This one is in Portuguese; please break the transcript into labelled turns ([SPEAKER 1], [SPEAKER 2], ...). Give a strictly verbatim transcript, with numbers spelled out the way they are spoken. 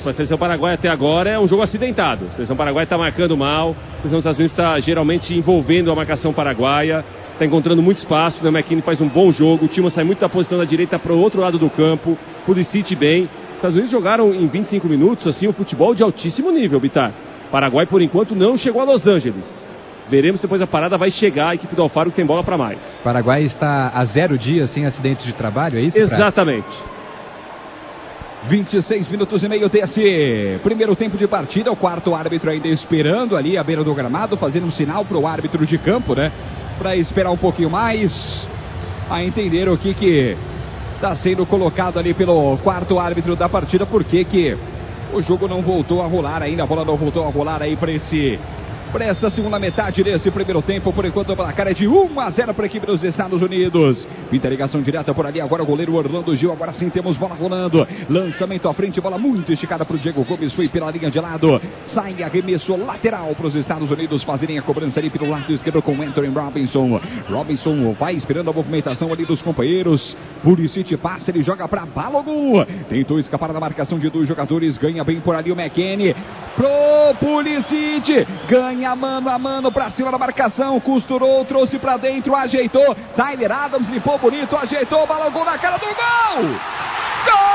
[SPEAKER 1] para a seleção paraguaia até agora é um jogo acidentado. A seleção paraguaia está marcando mal, a seleção dos Estados Unidos está geralmente envolvendo a marcação paraguaia, está encontrando muito espaço, o McKinney faz um bom jogo, o Tillman sai muito da posição da direita para o outro lado do campo, o Pulisic bem. Os Estados Unidos jogaram em vinte e cinco minutos assim, um futebol de altíssimo nível, Bitar. Paraguai, por enquanto, não chegou a Los Angeles. Veremos depois a parada vai chegar, a equipe do Alfaro que tem bola para mais.
[SPEAKER 2] Paraguai está há zero dias sem acidentes de trabalho, é isso?
[SPEAKER 1] Exatamente.
[SPEAKER 2] Prats?
[SPEAKER 3] vinte e seis minutos e meio desse primeiro tempo de partida. O quarto árbitro ainda esperando ali à beira do gramado, fazendo um sinal para o árbitro de campo, né? Para esperar um pouquinho mais, a entender o que que está sendo colocado ali pelo quarto árbitro da partida, porque que o jogo não voltou a rolar ainda, a bola não voltou a rolar aí para esse... para essa segunda metade desse primeiro tempo. Por enquanto o placar é de um a zero para a equipe dos Estados Unidos. Pinta ligação direta por ali, agora o goleiro Orlando Gil, agora sim temos bola rolando, lançamento à frente, bola muito esticada para o Diego Gomes, foi pela linha de lado, sai arremesso lateral para os Estados Unidos fazerem a cobrança ali pelo lado esquerdo com Anthony Robinson. Robinson vai esperando a movimentação ali dos companheiros, Pulisic passa, ele joga para Balogun, tentou escapar da marcação de dois jogadores, ganha bem por ali o McKinney, pro Pulisic, ganha mano a mano pra cima da marcação, costurou, trouxe pra dentro, ajeitou, Tyler Adams limpou bonito, ajeitou, Balogun na cara do gol! Gol!